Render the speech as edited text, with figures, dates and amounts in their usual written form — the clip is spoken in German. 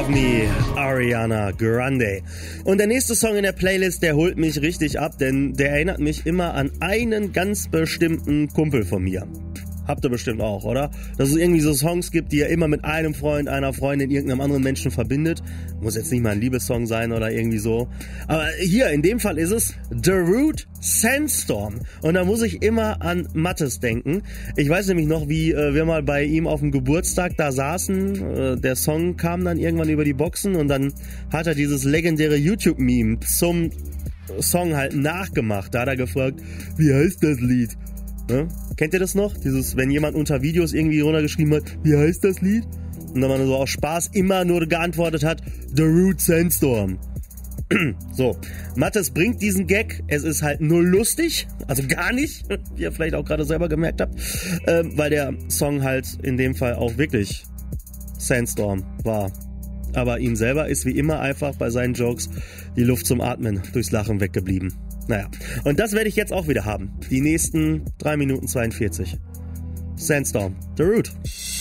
of Me, Ariana Grande. Und der nächste Song in der Playlist, der holt mich richtig ab, denn der erinnert mich immer an einen ganz bestimmten Kumpel von mir. Habt ihr bestimmt auch, oder? Dass es irgendwie so Songs gibt, die ihr immer mit einem Freund, einer Freundin, irgendeinem anderen Menschen verbindet. Muss jetzt nicht mal ein Liebessong sein oder irgendwie so. Aber hier, in dem Fall ist es The Root, Sandstorm. Und da muss ich immer an Mattes denken. Ich weiß nämlich noch, wie wir mal bei ihm auf dem Geburtstag da saßen. Der Song kam dann irgendwann über die Boxen und dann hat er dieses legendäre YouTube-Meme zum Song halt nachgemacht. Da hat er gefragt, wie heißt das Lied? Ne? Kennt ihr das noch? Dieses, wenn jemand unter Videos irgendwie runtergeschrieben hat, wie heißt das Lied? Und dann man so aus Spaß immer nur geantwortet hat, The Root Sandstorm. So, Mattes bringt diesen Gag, es ist halt null lustig, also gar nicht, wie ihr vielleicht auch gerade selber gemerkt habt, weil der Song halt in dem Fall auch wirklich Sandstorm war. Aber ihm selber ist wie immer einfach bei seinen Jokes die Luft zum Atmen durchs Lachen weggeblieben. Naja, und das werde ich jetzt auch wieder haben. Die nächsten 3 Minuten 42. Sandstorm, The Root.